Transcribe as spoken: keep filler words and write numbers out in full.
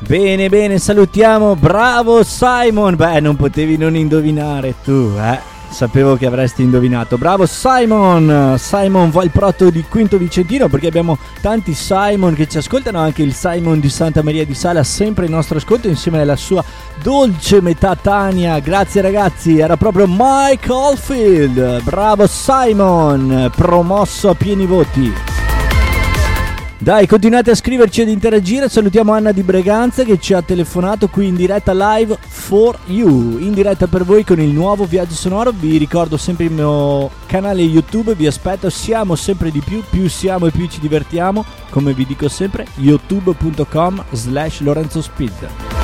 Bene, bene, salutiamo, bravo Simon. Beh, non potevi non indovinare tu, eh. Sapevo che avresti indovinato. Bravo Simon. Simon Valproto di Quinto Vicentino, perché abbiamo tanti Simon che ci ascoltano. Anche il Simon di Santa Maria di Sala, sempre il nostro ascolto, insieme alla sua dolce metà Tania. Grazie ragazzi, era proprio Mike Oldfield. Bravo Simon, promosso a pieni voti. Dai, continuate a scriverci ed interagire. Salutiamo Anna di Breganza che ci ha telefonato qui in diretta live for you, in diretta per voi con il nuovo viaggio sonoro. Vi ricordo sempre il mio canale YouTube, vi aspetto, siamo sempre di più, più siamo e più ci divertiamo, come vi dico sempre, youtube punto com slash Lorenzo Speed.